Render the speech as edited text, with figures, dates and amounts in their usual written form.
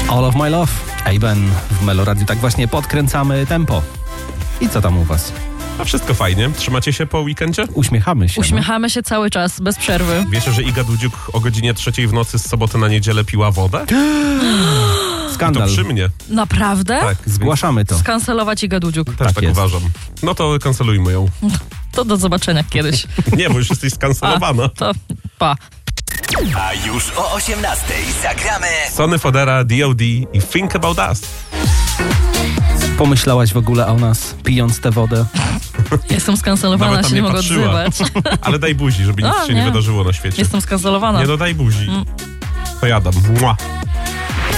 All of My Love. Aben w Meloradiu. Tak właśnie podkręcamy tempo. I co tam u was? A wszystko fajnie. Trzymacie się po weekendzie? Uśmiechamy się. Uśmiechamy się cały czas, bez przerwy. Wiecie, że Iga Dudziuk o godzinie 3 w nocy z soboty na niedzielę piła wodę? Skandal. To przy mnie. Naprawdę? Tak. Zgłaszamy to. Skancelować Iga Dudziuk. Też tak jest. uważam. No to kancelujmy ją. To do zobaczenia kiedyś. Nie, bo już jesteś skancelowana. To pa. A już o 18 zagramy Sony Fodera, D.O.D. i Think About Us. Pomyślałaś w ogóle o nas, pijąc tę wodę? Jestem skancelowana, Nawet tam się nie nie mogę patrzyła. odzywać. Ale daj buzi, żeby nic się nie wydarzyło na świecie. Jestem skancelowana. Nie, no daj buzi. To jadam. Mua.